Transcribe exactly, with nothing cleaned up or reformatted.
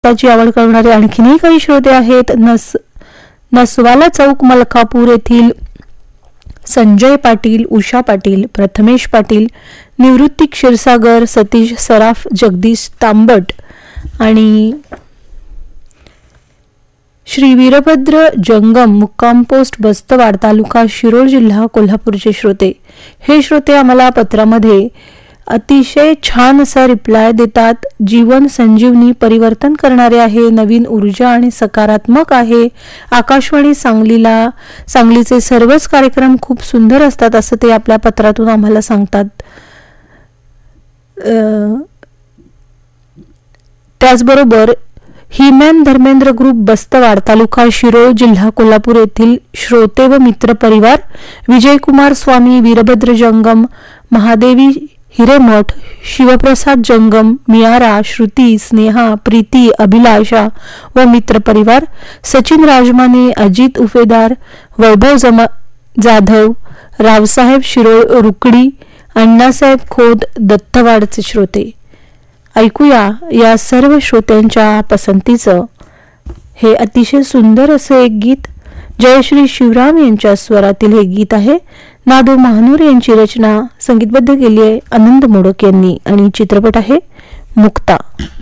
त्याची आवड करणारे आणखीनही काही श्रोते आहेत. नस नसवाला चौक मलकापूर येथील संजय पाटील, उषा पाटील, प्रथमेश पाटील, निवृत्ती क्षीरसागर, सतीश सराफ, जगदीश तांबट आणि श्री वीरभद्र जंगम, मुक्काम पोस्ट बस्तवाड, तालुका शिरोळ, जिल्हा कोल्हापूरचे श्रोते. हे श्रोते आम्हाला पत्रामध्ये अतिशय छान असा रिप्लाय देतात. जीवन संजीवनी, परिवर्तन करणारे आहे, नवीन ऊर्जा आणि सकारात्मक आहे. आकाशवाणी सांगलीला सांगलीचे सर्वच कार्यक्रम खूप सुंदर असतात असं ते आपल्या पत्रातून आम्हाला सांगतात. त्याचबरोबर हिमॅन धर्मेंद्र ग्रुप बस्तवाड, तालुका शिरोळ, जिल्हा कोल्हापूर येथील श्रोते व मित्र परिवार विजयकुमार स्वामी, वीरभद्र जंगम, महादेवी हिरेमठ, शिवप्रसाद जंगम, मियारा, श्रुती, स्नेहा, प्रीती, अभिलाषा व मित्र परिवार, सचिन राजमाने, अजित उफेदार, वैभव जमा जाधव, रावसाहेब शिरोळ रुकडी, अण्णासाहेब खोत, दत्तवाडचे श्रोते. ऐकूया या सर्व श्रोत्यांच्या पसंतीचं हे अतिशय सुंदर असे एक गीत. जयश्री शिवराम यांच्या स्वरातील हे गीत आहे. नादो महानूर यांची रचना, संगीतबद्ध केली आहे आनंद मोडक यांनी आणि चित्रपट आहे मुक्ता.